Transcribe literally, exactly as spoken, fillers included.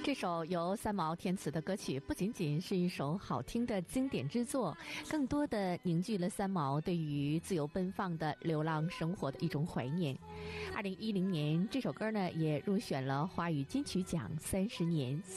这首由三毛填词的歌曲不仅仅是一首好听的经典之作，更多的凝聚了三毛对于自由奔放的流浪生活的一种怀念。二零一零年，这首歌呢也入选了华语金曲奖三十年